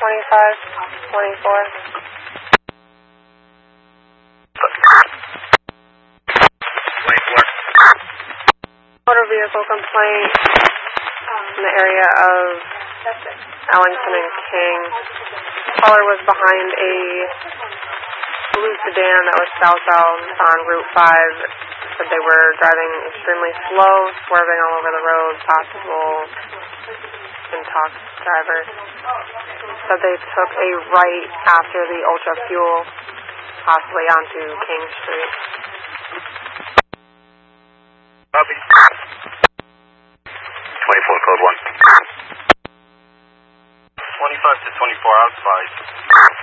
Motor vehicle complaint in the area of Ellington and King. Caller was behind a blue sedan that was southbound on Route 5. Said they were driving extremely slow, swerving all over the road, possible intoxicated driver. Said they took a right after the Ultra Fuel, possibly onto King Street. Copy. 24 code 1. 25 to 24 outside.